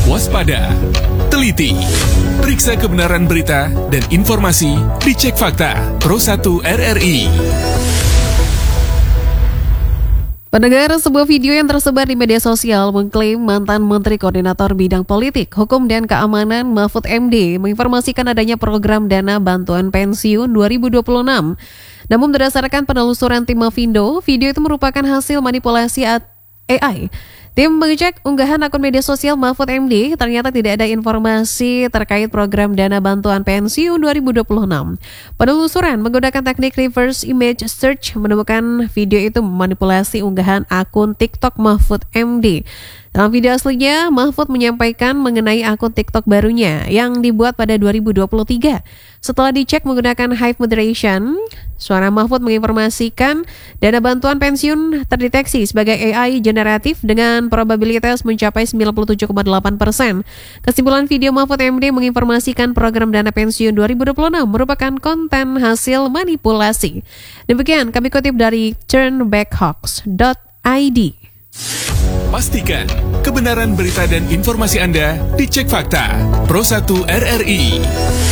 Waspada, teliti, periksa kebenaran berita dan informasi, dicek fakta. Pro 1 RRI. Pendengar, sebuah video yang tersebar di media sosial mengklaim mantan Menteri Koordinator Bidang Politik, Hukum dan Keamanan Mahfud MD menginformasikan adanya program dana bantuan pensiun 2026. Namun berdasarkan penelusuran tim Mavindo, video itu merupakan hasil manipulasi AI. Tim mengecek unggahan akun media sosial Mahfud MD, ternyata tidak ada informasi terkait program dana bantuan pensiun 2026. Penelusuran menggunakan teknik reverse image search menemukan video itu memanipulasi unggahan akun TikTok Mahfud MD. Dalam video aslinya, Mahfud menyampaikan mengenai akun TikTok barunya yang dibuat pada 2023. Setelah dicek menggunakan Hive Moderation, suara Mahfud menginformasikan dana bantuan pensiun terdeteksi sebagai AI generatif dengan probabilitas mencapai 97,8%. Kesimpulan video Mahfud MD menginformasikan program dana pensiun 2026 merupakan konten hasil manipulasi. Demikian kami kutip dari turnbackhawks.id. Pastikan kebenaran berita dan informasi Anda dicek fakta. Pro 1 RRI.